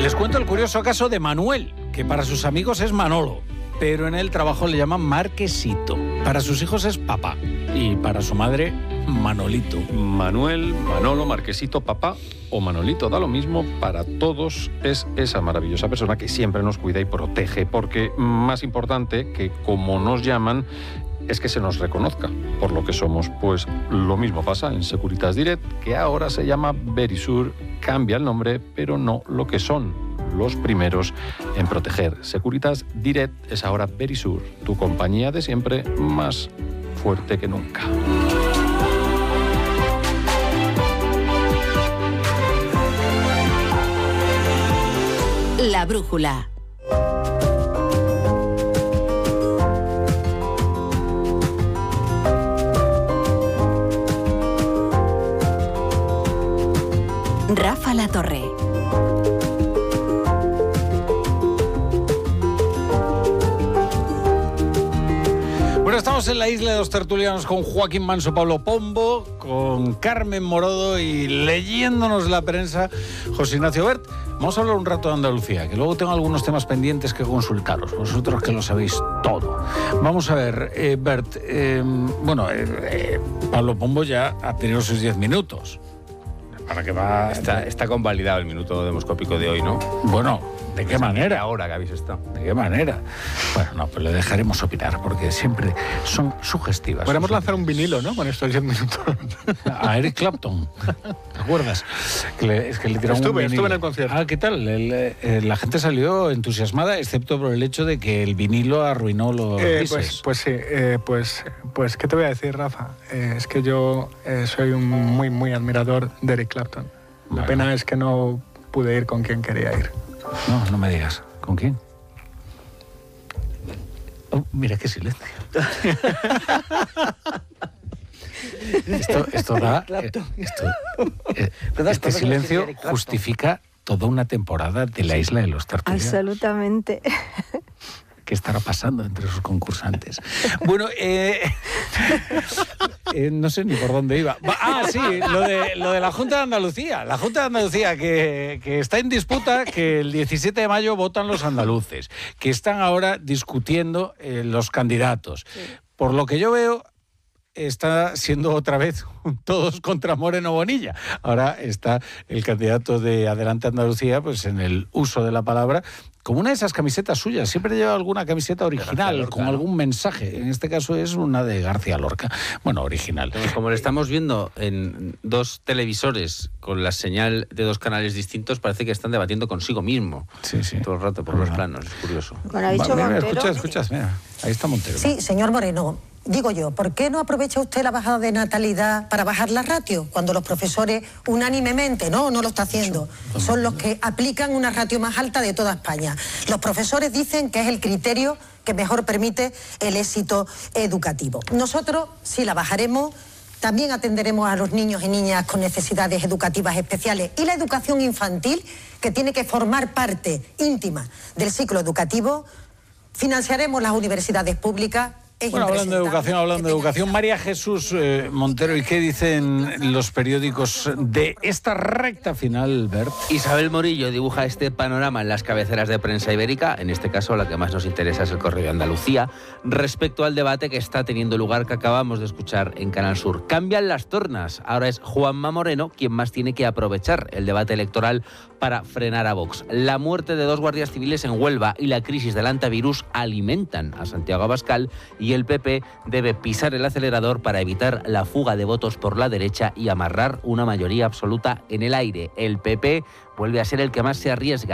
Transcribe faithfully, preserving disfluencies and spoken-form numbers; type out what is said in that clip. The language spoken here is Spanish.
Les cuento el curioso caso de Manuel, que para sus amigos es Manolo, pero en el trabajo le llaman Marquesito. Para sus hijos es papá y para su madre Manolito. Manuel, Manolo, Marquesito, papá o Manolito, da lo mismo, para todos es esa maravillosa persona que siempre nos cuida y protege, porque más importante que como nos llaman es que se nos reconozca por lo que somos. Pues lo mismo pasa en Securitas Direct, que ahora se llama Verisur, cambia el nombre, pero no lo que son, los primeros en proteger. Securitas Direct es ahora Verisur, tu compañía de siempre, más fuerte que nunca. La brújula. Rafa La Torre. Bueno, estamos en la isla de los tertulianos con Joaquín Manso, Pablo Pombo, con Carmen Morodo y leyéndonos la prensa José Ignacio Bert. Vamos a hablar un rato de Andalucía, que luego tengo algunos temas pendientes que consultaros, vosotros que lo sabéis todo. Vamos a ver, eh, Bert, eh, bueno, eh, eh, Pablo Pombo ya ha tenido sus diez minutos. ¿Para qué va? Está, está convalidado el minuto demoscópico de hoy, ¿no? Bueno, ¿de qué manera? Ahora que habéis estado. ¿De qué manera? Bueno, no, pues le dejaremos opinar, porque siempre son sugestivas. Podemos lanzar un vinilo, ¿no? Con estos diez minutos. A Eric Clapton, ¿te acuerdas? Que le, es que le tiraron estuve, un vinilo. estuve en el concierto. Ah, ¿qué tal? El, eh, la gente salió entusiasmada, excepto por el hecho de que el vinilo arruinó los Eh, bises. pues, pues sí, eh, pues, pues, ¿qué te voy a decir, Rafa? Eh, es que yo eh, soy un muy, muy admirador de Eric Clapton. La Bueno. pena es que no pude ir con quien quería ir. No, no me digas. ¿Con quién? Oh, mira qué silencio. esto, esto da... eh, esto, eh, este silencio justifica toda una temporada de la isla de los tertulianos. Absolutamente. ¿Qué estará pasando entre sus concursantes? Bueno, eh, eh, no sé ni por dónde iba. Ah, sí, lo de, lo de la Junta de Andalucía. La Junta de Andalucía que, que está en disputa, que el diecisiete de mayo votan los andaluces, que están ahora discutiendo eh, los candidatos. Sí. Por lo que yo veo, está siendo otra vez todos contra Moreno Bonilla. Ahora está el candidato de Adelante Andalucía, pues en el uso de la palabra, como una de esas camisetas suyas. Siempre lleva alguna camiseta original, Lorca, con ¿no? algún mensaje. En este caso es una de García Lorca. Bueno, original. Como lo estamos viendo en dos televisores con la señal de dos canales distintos, parece que están debatiendo consigo mismo. Sí, sí. Todo el rato por los planos. Es curioso. Bueno, ha dicho Va, mira, Montero. Escucha, escucha, mira. Ahí está Montero. Sí, señor Moreno. Digo yo, ¿por qué no aprovecha usted la bajada de natalidad para bajar la ratio? Cuando los profesores unánimemente, no, no lo está haciendo, son los que aplican una ratio más alta de toda España. Los profesores dicen que es el criterio que mejor permite el éxito educativo. Nosotros, sí la bajaremos, también atenderemos a los niños y niñas con necesidades educativas especiales. Y la educación infantil, que tiene que formar parte íntima del ciclo educativo, financiaremos las universidades públicas. Bueno, hablando de educación, hablando de educación, María Jesús eh, Montero, ¿y qué dicen los periódicos de esta recta final, Bert? Isabel Morillo dibuja este panorama en las cabeceras de prensa ibérica, en este caso la que más nos interesa es el Correo de Andalucía, respecto al debate que está teniendo lugar, que acabamos de escuchar en Canal Sur. Cambian las tornas, ahora es Juanma Moreno quien más tiene que aprovechar el debate electoral para frenar a Vox. La muerte de dos guardias civiles en Huelva y la crisis del antivirus alimentan a Santiago Abascal, y el P P debe pisar el acelerador para evitar la fuga de votos por la derecha y amarrar una mayoría absoluta en el aire. El P P vuelve a ser el que más se arriesga.